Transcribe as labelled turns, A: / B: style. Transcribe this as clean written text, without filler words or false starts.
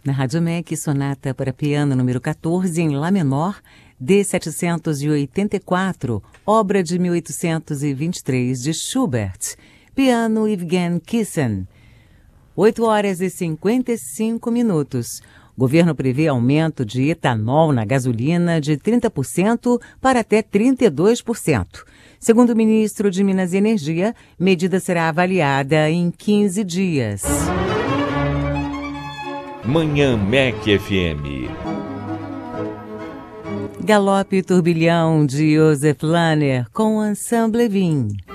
A: Na Rádio MEC, sonata para piano número 14 em Lá menor, D784, obra de 1823 de Schubert. Piano Evgen Kissin. 8h55. Governo prevê aumento de etanol na gasolina de 30% para até 32%. Segundo o ministro de Minas e Energia, medida será avaliada em 15 dias.
B: Manhã MEC FM.
A: Galope e Turbilhão de Joseph Lahner com Ensemble Vim.